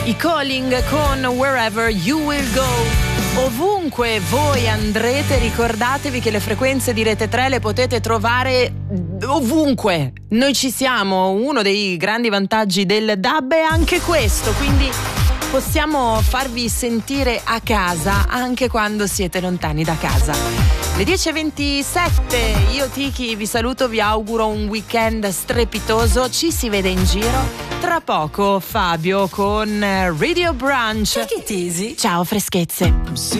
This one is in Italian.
I Calling con Wherever You Will Go. Ovunque voi andrete, ricordatevi che le frequenze di Rete 3 le potete trovare ovunque. Noi ci siamo. Uno dei grandi vantaggi del DAB è anche questo, quindi possiamo farvi sentire a casa anche quando siete lontani da casa. Le 10:27, io Tiki vi saluto, vi auguro un weekend strepitoso, ci si vede in giro. Tra poco Fabio con Radio Brunch. Take it easy. Ciao freschezze.